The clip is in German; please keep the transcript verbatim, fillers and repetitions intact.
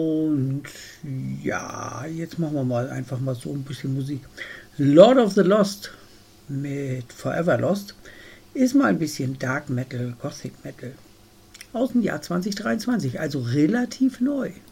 Und ja, jetzt machen wir mal einfach mal so ein bisschen Musik. Lord of the Lost mit Forever Lost ist mal ein bisschen Dark Metal, Gothic Metal aus dem Jahr zwanzig dreiundzwanzig, also relativ neu.